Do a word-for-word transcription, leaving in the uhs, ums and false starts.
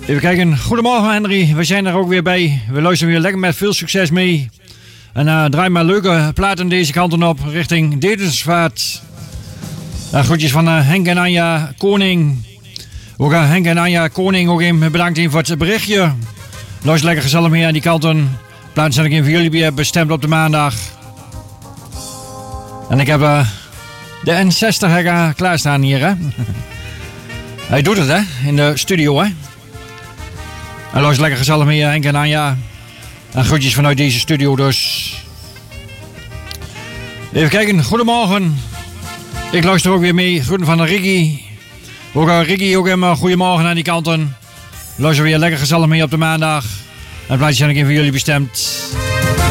Even kijken. Goedemorgen Henry, we zijn er ook weer bij. We luisteren weer lekker met veel succes mee. En uh, draai maar leuke platen deze kanten op richting Dedensvaart. Uh, groetjes van uh, Henk en Anja Koning. Ook uh, Henk en Anja Koning ook even bedankt even voor het berichtje. Luister lekker gezellig mee aan die kanten. Plaatsen zet ik in voor jullie weer bestemd op de maandag. En ik heb uh, de N zestig hekka klaarstaan hier, hè. Hij doet het, hè, in de studio, hè. En luister lekker gezellig mee, Henk en Anja. En groetjes vanuit deze studio dus. Even kijken, goedemorgen. Ik luister ook weer mee. Groeten van Ricky. Ook uh, Ricky, ook hem uh, goedemorgen aan die kanten. Luister weer lekker gezellig mee op de maandag. En het plaatje zijn ik in voor jullie bestemd.